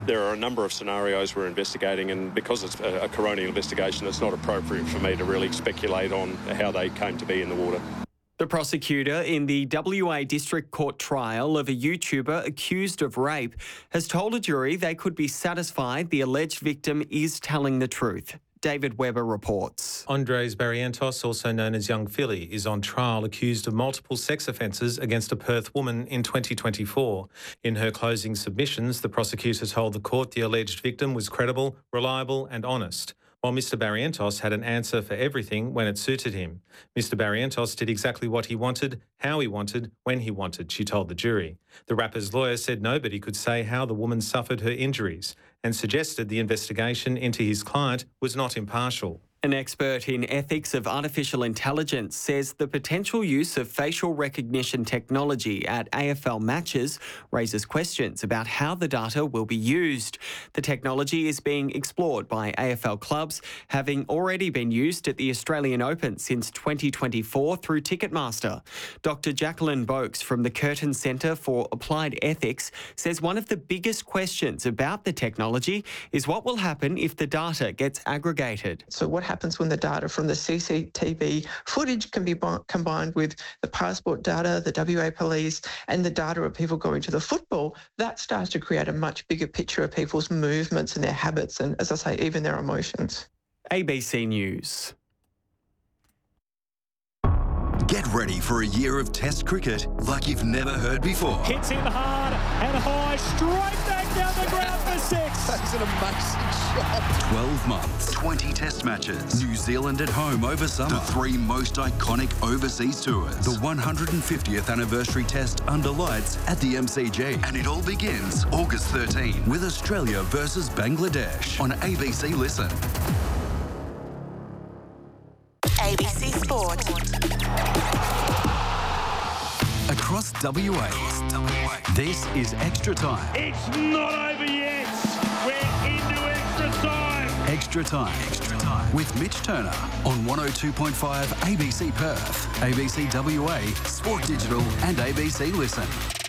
There are a number of scenarios we're investigating, and because it's a coronial investigation, it's not appropriate for me to really speculate on how they came to be in the water. The prosecutor in the WA District Court trial of a YouTuber accused of rape has told a jury they could be satisfied the alleged victim is telling the truth. David Webber reports. Andres Barrientos, also known as Young Philly, is on trial accused of multiple sex offences against a Perth woman in 2024. In her closing submissions, the prosecutor told the court the alleged victim was credible, reliable and honest, while Mr Barrientos had an answer for everything when it suited him. Mr Barrientos did exactly what he wanted, how he wanted, when he wanted, she told the jury. The rapper's lawyer said nobody could say how the woman suffered her injuries and suggested the investigation into his client was not impartial. An expert in ethics of artificial intelligence says the potential use of facial recognition technology at AFL matches raises questions about how the data will be used. The technology is being explored by AFL clubs, having already been used at the Australian Open since 2024 through Ticketmaster. Dr Jacqueline Boakes from the Curtin Centre for Applied Ethics says one of the biggest questions about the technology is what will happen if the data gets aggregated. So what happens when the data from the CCTV footage can be combined with the passport data, the WA police and the data of people going to the football? That starts to create a much bigger picture of people's movements and their habits and, as I say, even their emotions. ABC News. Get ready for a year of Test cricket like you've never heard before. Hits him hard and high, straight back down the ground for 6. That's an amazing shot. 12 months, 20 Test matches, New Zealand at home over summer, the 3 most iconic overseas tours, the 150th anniversary Test under lights at the MCG. And it all begins August 13 with Australia versus Bangladesh on ABC Listen. ABC Sport. Across WA, this is Extra Time. It's not over yet. We're into extra time. Extra Time. With Mitch Turner on 102.5 ABC Perth, ABC WA, Sport Digital and ABC Listen.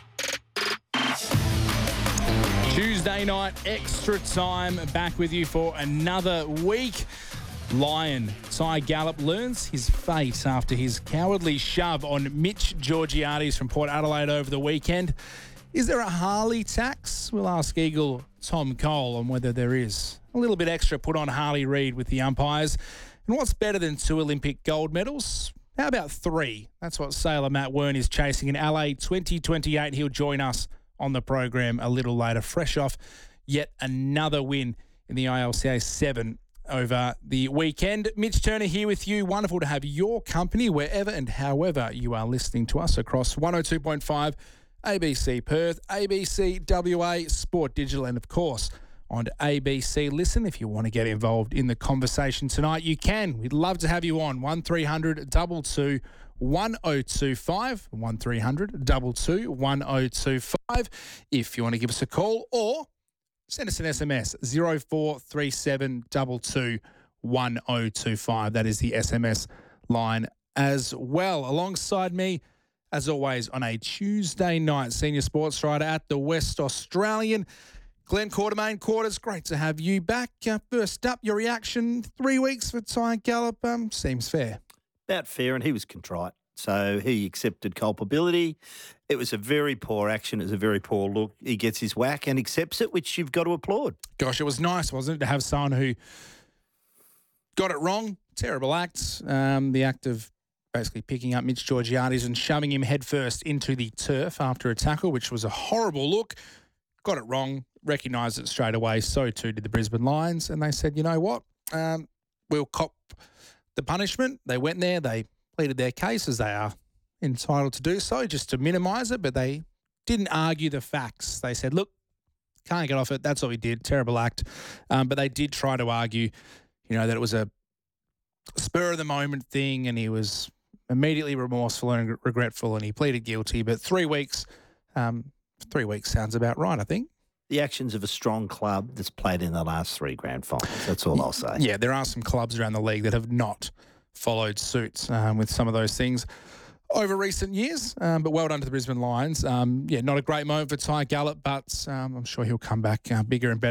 Tuesday night, Extra Time, back with you for another week. Lion Ty Gallup learns his fate after his cowardly shove on Mitch Georgiades from Port Adelaide over the weekend. Is there a Harley tax? We'll ask Eagle Tom Cole on whether there is. A little bit extra put on Harley Reid with the umpires. And what's better than 2 Olympic gold medals? How about 3? That's what sailor Matt Wern is chasing in LA 2028. He'll join us on the program a little later, fresh off yet another win in the ILCA 7 over the weekend. Mitch Turner here with you. Wonderful to have your company wherever and however you are listening to us across 102.5 ABC Perth, ABC WA, Sport Digital, and of course on ABC Listen. If you want to get involved in the conversation tonight, you can. We'd love to have you on 1300 22 1025, 1300 22 1025 if you want to give us a call, or send us an SMS, 0437 22 1025. That is the SMS line as well. Alongside me, as always, on a Tuesday night, senior sports writer at the West Australian, Glenn Quartermain. Quarters, great to have you back. First up, your reaction, 3 weeks for Ty Gallup seems fair. About fair, and he was contrite. So he accepted culpability. It was a very poor action. It was a very poor look. He gets his whack and accepts it, which you've got to applaud. Gosh, it was nice, wasn't it, to have someone who got it wrong. Terrible act. The act of basically picking up Mitch Georgiades and shoving him headfirst into the turf after a tackle, which was a horrible look. Got it wrong, recognised it straight away. So too did the Brisbane Lions. And they said, you know what, we'll cop the punishment. They went there, they pleaded their case, as they are entitled to do so, just to minimise it, but they didn't argue the facts. They said, look, can't get off it. That's what we did. Terrible act. But they did try to argue, that it was a spur-of-the-moment thing and he was immediately remorseful and regretful and he pleaded guilty. But 3 weeks, 3 weeks sounds about right, I think. The actions of a strong club that's played in the last 3 grand finals. That's all I'll say. Yeah, there are some clubs around the league that have not followed suit with some of those things. over recent years, but well done to the Brisbane Lions. Not a great moment for Ty Gallup, but I'm sure he'll come back bigger and better.